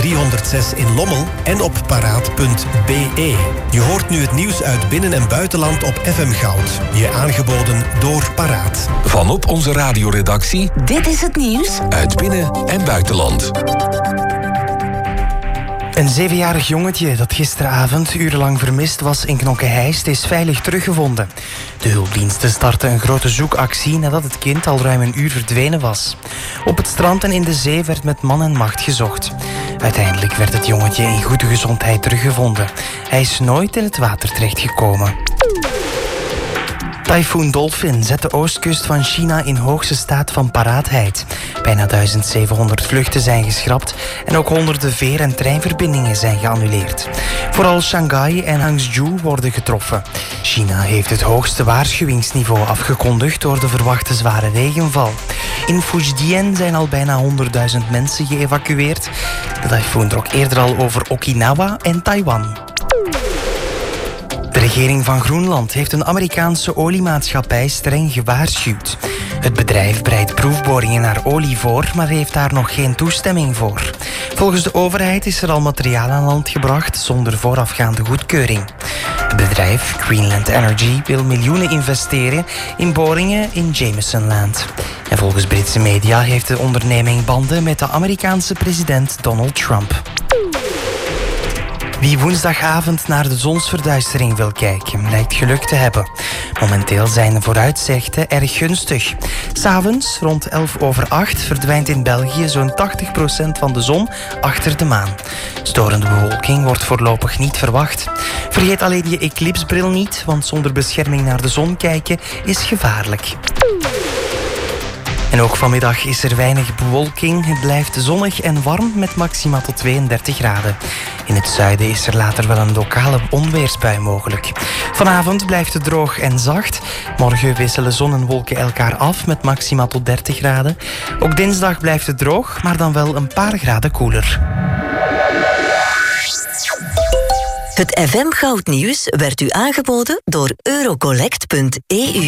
306 in Lommel en op paraat.be. Je hoort nu het nieuws uit binnen- en buitenland op FM Goud. Je aangeboden door Paraat. Vanop onze radioredactie. Dit is het nieuws uit binnen- en buitenland. Een 7-jarig jongetje dat gisteravond urenlang vermist was in Knokke-Heist is veilig teruggevonden. De hulpdiensten startten een grote zoekactie nadat het kind al ruim een uur verdwenen was. Op het strand en in de zee werd met man en macht gezocht. Uiteindelijk werd het jongetje in goede gezondheid teruggevonden. Hij is nooit in het water terechtgekomen. Typhoon Dolphin zet de oostkust van China in hoogste staat van paraatheid. Bijna 1700 vluchten zijn geschrapt en ook honderden veer- en treinverbindingen zijn geannuleerd. Vooral Shanghai en Hangzhou worden getroffen. China heeft het hoogste waarschuwingsniveau afgekondigd door de verwachte zware regenval. In Fujian zijn al bijna 100.000 mensen geëvacueerd. De tyfoon trok eerder al over Okinawa en Taiwan. De regering van Groenland heeft een Amerikaanse oliemaatschappij streng gewaarschuwd. Het bedrijf bereidt proefboringen naar olie voor, maar heeft daar nog geen toestemming voor. Volgens de overheid is er al materiaal aan land gebracht zonder voorafgaande goedkeuring. Het bedrijf, Greenland Energy, wil miljoenen investeren in boringen in Jamesonland. En volgens Britse media heeft de onderneming banden met de Amerikaanse president Donald Trump. Wie woensdagavond naar de zonsverduistering wil kijken, lijkt geluk te hebben. Momenteel zijn de vooruitzichten erg gunstig. 'S Avonds, rond 7:11, verdwijnt in België zo'n 80% van de zon achter de maan. Storende bewolking wordt voorlopig niet verwacht. Vergeet alleen je eclipsbril niet, want zonder bescherming naar de zon kijken is gevaarlijk. En ook vanmiddag is er weinig bewolking. Het blijft zonnig en warm met maxima tot 32 graden. In het zuiden is er later wel een lokale onweersbui mogelijk. Vanavond blijft het droog en zacht. Morgen wisselen zon en wolken elkaar af met maxima tot 30 graden. Ook dinsdag blijft het droog, maar dan wel een paar graden koeler. Het FM Goud Nieuws werd u aangeboden door Eurocollect.eu.